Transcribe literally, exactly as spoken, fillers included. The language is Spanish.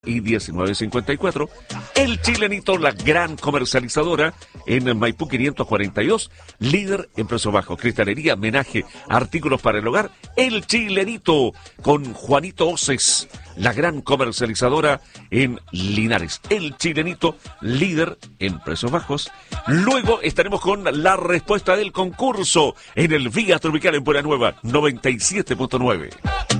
y diecinueve cincuenta y cuatro. El Chilenito, la gran comercializadora en Maipú quinientos cuarenta y dos, líder en precio bajo, cristalería, menaje, artículos para el hogar. El Chilenito con Juanito Oces, la gran comercializadora en Linares. El Chilenito, líder en precios bajos. Luego estaremos con la respuesta del concurso en el Vía Tropical en Buena Nueva noventa y siete punto nueve.